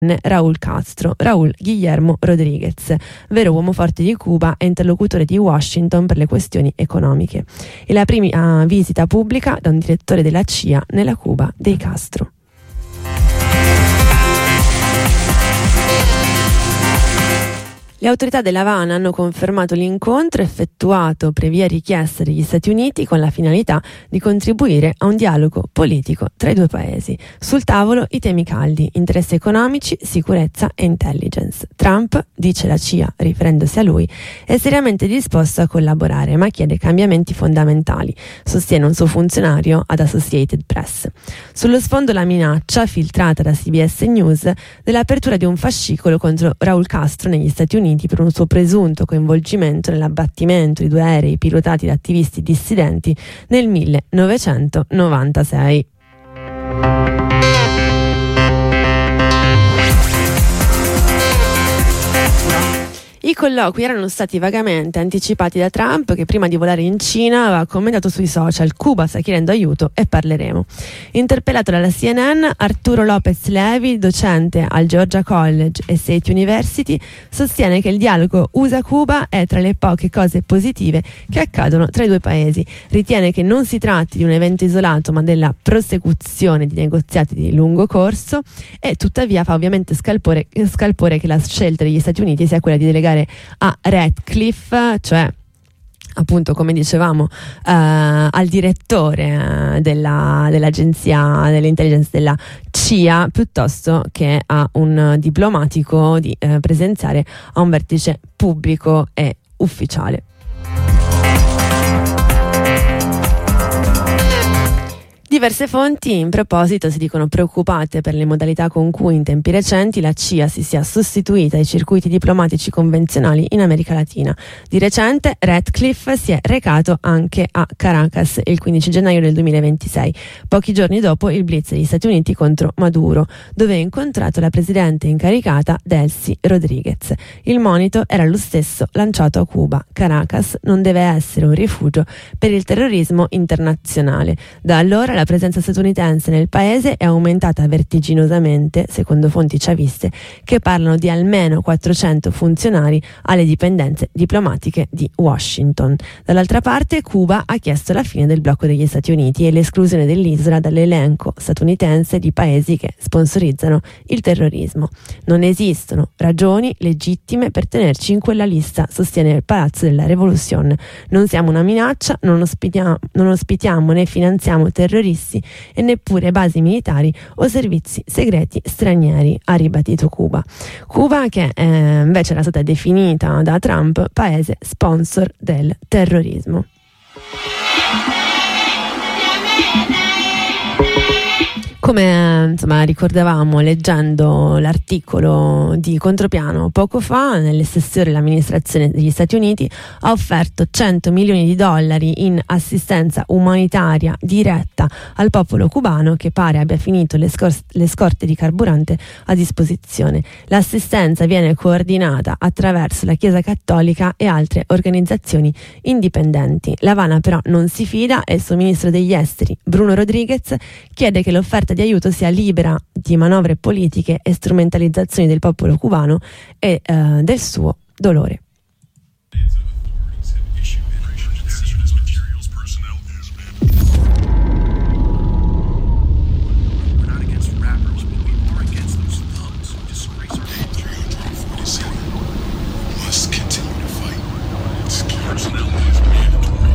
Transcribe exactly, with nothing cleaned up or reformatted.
Raúl Castro, Raúl Guillermo Rodríguez, vero uomo forte di Cuba e interlocutore di Washington per le questioni economiche. È la prima visita pubblica da un direttore della C I A nella Cuba dei Castro. Le autorità della Havana hanno confermato l'incontro effettuato previa richiesta degli Stati Uniti con la finalità di contribuire a un dialogo politico tra i due paesi. Sul tavolo i temi caldi, interessi economici, sicurezza e intelligence. Trump, dice la C I A, riferendosi a lui, è seriamente disposto a collaborare, ma chiede cambiamenti fondamentali, sostiene un suo funzionario ad Associated Press. Sullo sfondo la minaccia, filtrata da C B S News, dell'apertura di un fascicolo contro Raúl Castro negli Stati Uniti per un suo presunto coinvolgimento nell'abbattimento di due aerei pilotati da attivisti dissidenti nel millenovecentonovantasei. I colloqui erano stati vagamente anticipati da Trump, che prima di volare in Cina aveva commentato sui social: Cuba sta chiedendo aiuto e parleremo. Interpellato dalla C N N, Arturo Lopez Levi, docente al Georgia College e State University, sostiene che il dialogo U S A-Cuba è tra le poche cose positive che accadono tra i due paesi. Ritiene che non si tratti di un evento isolato, ma della prosecuzione di negoziati di lungo corso, e tuttavia fa ovviamente scalpore, scalpore che la scelta degli Stati Uniti sia quella di delegare a Ratcliffe, cioè appunto, come dicevamo, eh, al direttore eh, della, dell'agenzia dell'intelligence della C I A, piuttosto che a un diplomatico di eh, presenziare a un vertice pubblico e ufficiale. Diverse fonti in proposito si dicono preoccupate per le modalità con cui in tempi recenti la C I A si sia sostituita ai circuiti diplomatici convenzionali in America Latina. Di recente Ratcliffe si è recato anche a Caracas il quindici gennaio del duemilaventisei, pochi giorni dopo il blitz degli Stati Uniti contro Maduro, dove ha incontrato la presidente incaricata Delcy Rodriguez. Il monito era lo stesso lanciato a Cuba: Caracas non deve essere un rifugio per il terrorismo internazionale. Da allora la presenza statunitense nel paese è aumentata vertiginosamente, secondo fonti chaviste che parlano di almeno quattrocento funzionari alle dipendenze diplomatiche di Washington. Dall'altra parte, Cuba ha chiesto la fine del blocco degli Stati Uniti e l'esclusione dell'isola dall'elenco statunitense di paesi che sponsorizzano il terrorismo. Non esistono ragioni legittime per tenerci in quella lista, sostiene il Palazzo della Revolution. Non siamo una minaccia, non ospitiamo, non ospitiamo né finanziamo terroristi e neppure basi militari o servizi segreti stranieri, ha ribadito Cuba. Cuba che eh, invece era stata definita da Trump paese sponsor del terrorismo. Come insomma ricordavamo leggendo l'articolo di Contropiano poco fa, nelle stesse ore l'amministrazione degli Stati Uniti ha offerto cento milioni di dollari in assistenza umanitaria diretta al popolo cubano, che pare abbia finito le, scor- le scorte di carburante a disposizione. L'assistenza viene coordinata attraverso la Chiesa Cattolica e altre organizzazioni indipendenti. L'Havana però non si fida e il suo ministro degli esteri, Bruno Rodriguez, chiede che l'offerta di aiuto sia libera di manovre politiche e strumentalizzazioni del popolo cubano e eh, del suo dolore. Personnel